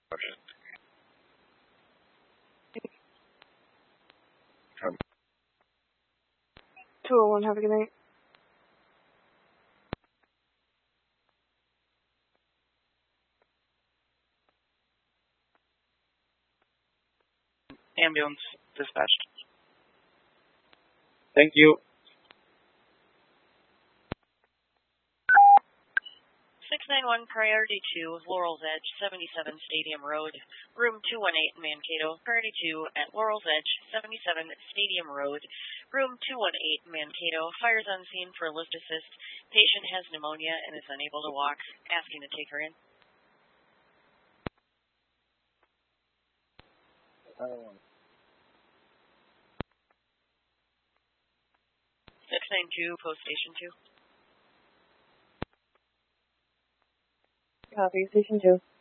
$201, have a good night. Ambulance dispatched. Thank you. 691 Priority 2, Laurel's Edge, 77 Stadium Road, Room 218, Mankato. Priority 2 at Laurel's Edge, 77 Stadium Road, Room 218, Mankato. Fires on scene for lift assist. Patient has pneumonia and is unable to walk. Asking to take her in. 692, Post Station 2. Copy, Station 2.